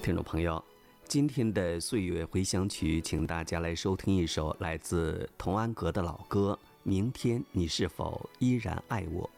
听众朋友，今天的岁月回响曲，请大家来收听一首来自童安格的老歌《明天你是否依然爱我》。